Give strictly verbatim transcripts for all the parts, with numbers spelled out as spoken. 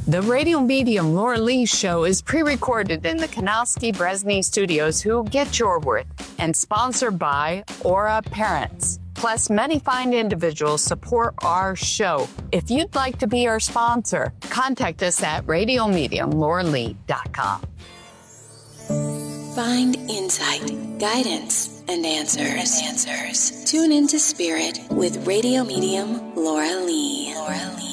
The radio medium Laura Lee show is pre-recorded in the Kanowski Bresney studios, who get your worth, and sponsored by Aura Parents. Plus, many fine individuals support our show. If you'd like to be our sponsor, contact us at radio medium laura lee dot com. Find insight, guidance, and answers. Answers. Tune into Spirit with radio medium Laura Lee. Laura Lee.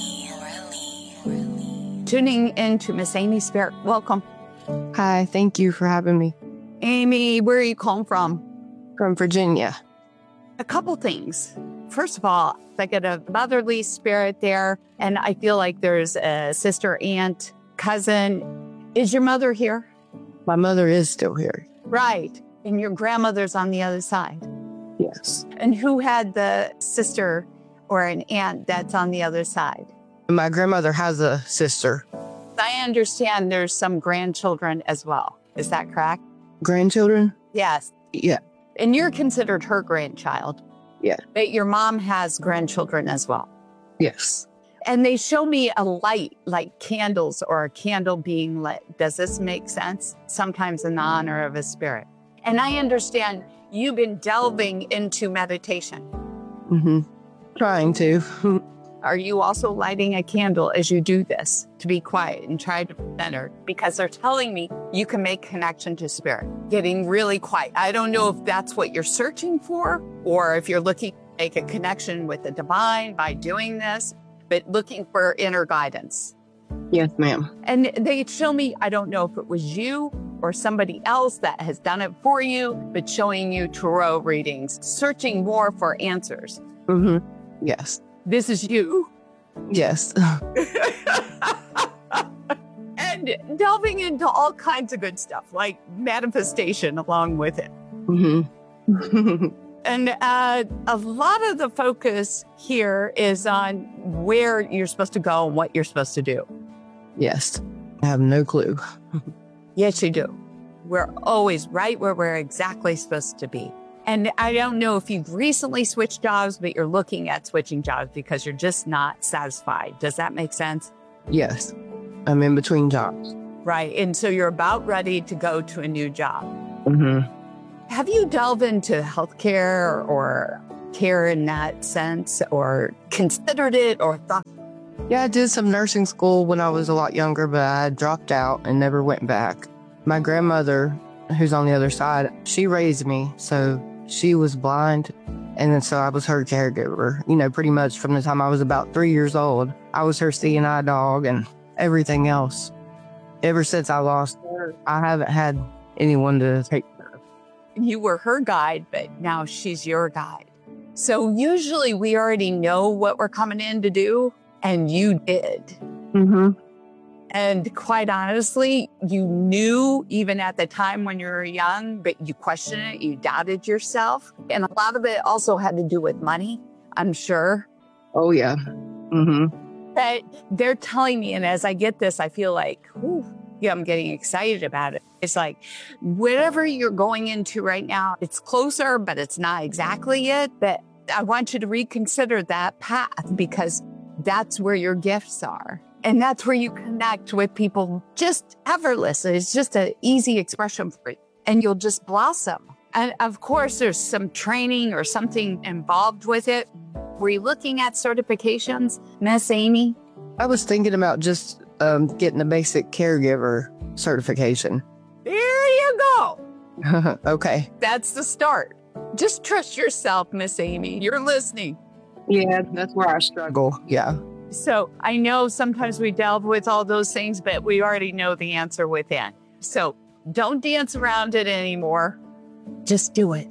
Tuning in to Miss Amy Spirit. Welcome. Hi, thank you for having me. Amy, where are you calling from? From Virginia. A couple things. First of all, I get a motherly spirit there, and I feel like there's a sister, aunt, cousin. Is your mother here? My mother is still here. Right. And your grandmother's on the other side. Yes. And who had the sister or an aunt that's on the other side? My grandmother has a sister. I understand there's some grandchildren as well. Is that correct? Grandchildren? Yes. Yeah. And you're considered her grandchild. Yeah. But your mom has grandchildren as well. Yes. And they show me a light, like candles or a candle being lit. Does this make sense? Sometimes in honor of a spirit. And I understand you've been delving into meditation. Mm-hmm. Trying to. Are you also lighting a candle as you do this to be quiet and try to center? Because they're telling me you can make connection to spirit, getting really quiet. I don't know if that's what you're searching for or if you're looking to make a connection with the divine by doing this, but looking for inner guidance. Yes, ma'am. And they show me, I don't know if it was you or somebody else that has done it for you, but showing you tarot readings, searching more for answers. Mm-hmm. Yes. This is you. Yes. And delving into all kinds of good stuff, like manifestation along with it. Mm-hmm. And uh, a lot of the focus here is on where you're supposed to go and what you're supposed to do. Yes. I have no clue. Yes, you do. We're always right where we're exactly supposed to be. And I don't know if you've recently switched jobs, but you're looking at switching jobs because you're just not satisfied. Does that make sense? Yes. I'm in between jobs. Right. And so you're about ready to go to a new job. Mm-hmm. Have you delved into healthcare or care in that sense or considered it or thought? Yeah, I did some nursing school when I was a lot younger, but I dropped out and never went back. My grandmother, who's on the other side, she raised me, so she was blind, and then so I was her caregiver, you know, pretty much from the time I was about three years old. I was her seeing eye dog and everything else. Ever since I lost her, I haven't had anyone to take care of. You were her guide, but now she's your guide. So usually we already know what we're coming in to do, and you did. Mm-hmm. And quite honestly, you knew even at the time when you were young, but you questioned it, you doubted yourself. And a lot of it also had to do with money, I'm sure. Oh, yeah. Mm-hmm. But they're telling me, and as I get this, I feel like, whew, yeah, I'm getting excited about it. It's like, whatever you're going into right now, it's closer, but it's not exactly it. But I want you to reconsider that path because that's where your gifts are. And that's where you connect with people just effortlessly. It's just an easy expression for it. And you'll just blossom. And of course, there's some training or something involved with it. Were you looking at certifications, Miss Amy? I was thinking about just um, getting a basic caregiver certification. There you go. Okay. That's the start. Just trust yourself, Miss Amy. You're listening. Yeah, that's where I struggle. Yeah. So I know sometimes we delve with all those things, but we already know the answer within. So don't dance around it anymore. Just do it.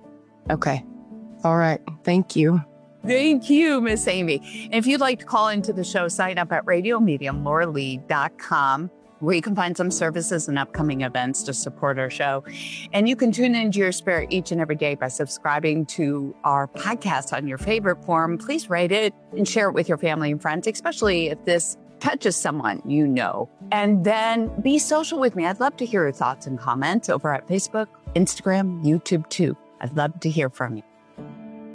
Okay. All right. Thank you. Thank you, Miss Amy. If you'd like to call into the show, sign up at radio medium laura lee dot com, where you can find some services and upcoming events to support our show. And you can tune into your spirit each and every day by subscribing to our podcast on your favorite form. Please rate it and share it with your family and friends, especially if this touches someone you know. And then be social with me. I'd love to hear your thoughts and comments over at Facebook, Instagram, YouTube too. I'd love to hear from you.